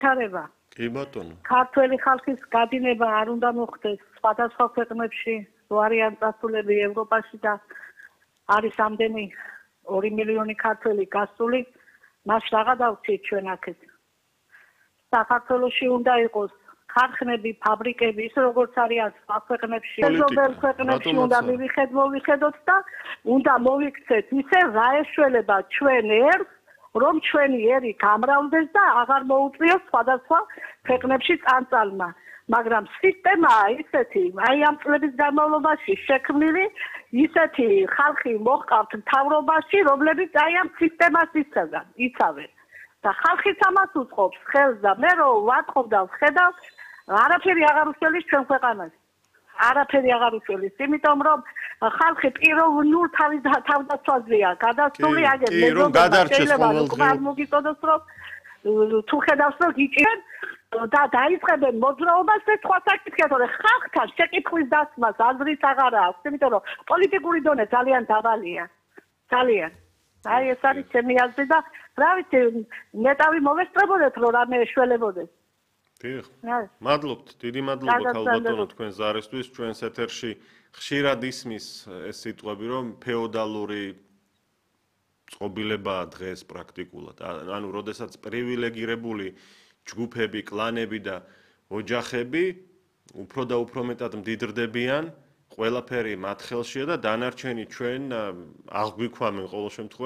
თარება. კი ბატონო. ქართველი ხალხის გადინება არ უნდა მოხდეს სხვადასხვა ქვეყნებში, არიან წასულები ევროპაში და არის ამდენი 2 მილიონი ქართველი გასული, მას რაღა დავცით ჩვენ აქეთ. საქართველოში უნდა იყოს ქარხნები, ფაბრიკები, ის როგორც არიან სხვა ქვეყნებში, ზოგიერთ ქვეყნებში უნდა მივიხედოთ და უნდა მოვიქცეთ ისე რა ეშველება ჩვენ ერთს, რომ ჩვენი ერი გამრავლდეს და აღარ მოუწიოს სხვადასხვა ქვეყნებში წამწალმა. მაგრამ სისტემაა ისეთი, აი ამ წლების განმავლობაში შექმნილი ისეთი ხალხი მოჰყავთ მთავრობაში, რომლებიც აი ამ სისტემას იცავენ. და ხალხიც ამას უწყობს ხელს და მე რო ვატყობ და ვხედავ, არაფერი აღარ უშველის ჩვენ ქვეყანას. არაფერი აღარ უშველის, იმიტომ რომ ხალხი პიროვნულ თავდაცვაზეა გადასული, აგერ მეზობლობა შეიძლება უკმარ მოგიწოდოს, რომ თუ ხედავს რომ გიჭირენ და დაიწყებენ მოძრაობას, ეს სხვა საკითხია, თორე ხალხთან შეკითხვის დასმას აზრით აღარ აქვს, იმიტომ რომ პოლიტიკური დონე ძალიან დაბალია. ძალიან. აი ეს არის ჩემი აზრი და რა ვიცი, ნეტავი მოვესწრებოდეთ რომ რამე ეშველებოდეს. დიახ. მადლობთ, დიდი მადლობა ქალბატონო თქვენ ზარისთვის, ჩვენს ეთერში ხშირად ისმის ეს სიტყვები, რომ ფეოდალური წყობილებაა დღეს პრაქტიკულად. ანუ, როდესაც პრივილეგირებული ჯგუფები, კლანები და ოჯახები უფრო და უფრო მეტად მდიდრდებიან, ყველაფერი მათ ხელშია და დანარჩენი ჩვენ აღგვიქვამენ ყოველ შემთხვევაში